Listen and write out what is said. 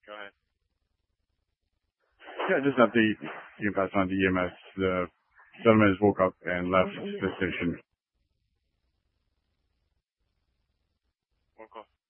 Go ahead. Yeah, just an update you can pass on to EMS. The gentleman has woke up and left the station. Woke up.